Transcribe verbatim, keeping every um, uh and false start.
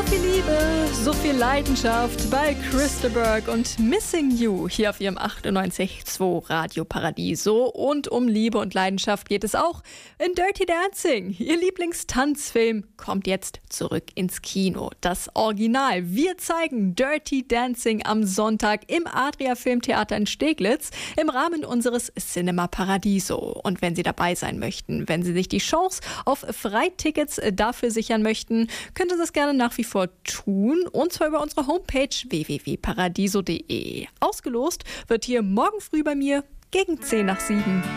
viel Liebe, so viel Leidenschaft bei Krista Berg und Missing You hier auf ihrem achtundneunzig Komma zwei Radio Paradiso. Und um Liebe und Leidenschaft geht es auch in Dirty Dancing. Ihr Lieblingstanzfilm kommt jetzt zurück ins Kino. Das Original. Wir zeigen Dirty Dancing am Sonntag im Adria Filmtheater in Steglitz im Rahmen unseres Cinema Paradiso. Und wenn Sie dabei sein möchten, wenn Sie sich die Chance auf Freitickets dafür sichern möchten, können Sie das gerne nach wie vor tun, und zwar über unsere Homepage w w w punkt paradiso punkt d e. Ausgelost wird hier morgen früh bei mir gegen zehn nach sieben.